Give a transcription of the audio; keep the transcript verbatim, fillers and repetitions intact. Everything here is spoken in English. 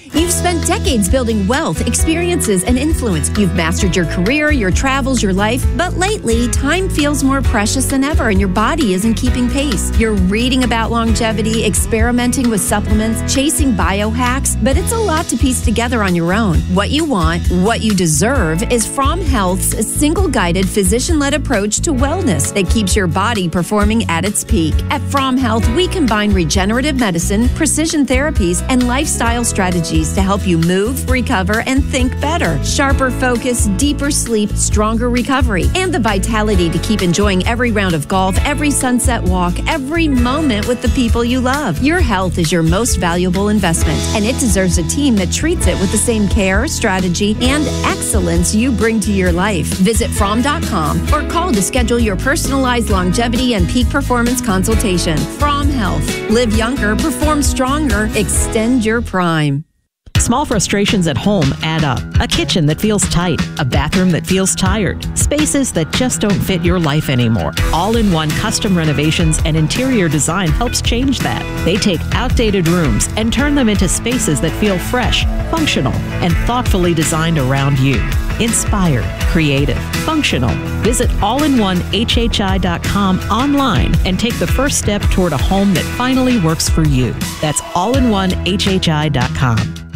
You've spent decades building wealth, experiences, and influence. You've mastered your career, your travels, your life, but lately, time feels more precious than ever and your body isn't keeping pace. You're reading about longevity, experimenting with supplements, chasing biohacks, but it's a lot to piece together on your own. What you want, what you deserve, is From Health's single-guided, physician-led approach to wellness that keeps your body performing at its peak. At From Health, we combine regenerative medicine, precision therapies, and lifestyle strategies to help you move, recover, and think better. Sharper focus, deeper sleep, stronger recovery, and the vitality to keep enjoying every round of golf, every sunset walk, every moment with the people you love. Your health is your most valuable investment, and it deserves a team that treats it with the same care, strategy, and excellence you bring to your life. Visit from dot com or call to schedule your personalized longevity and peak performance consultation. From Health. Live younger, perform stronger, extend your prime. Small frustrations at home add up. A kitchen that feels tight, a bathroom that feels tired, spaces that just don't fit your life anymore. All-in-One Custom Renovations and Interior Design helps change that. They take outdated rooms and turn them into spaces that feel fresh, functional, and thoughtfully designed around you. Inspired, creative, functional. Visit all in one H H I dot com online and take the first step toward a home that finally works for you. That's all in one H H I dot com.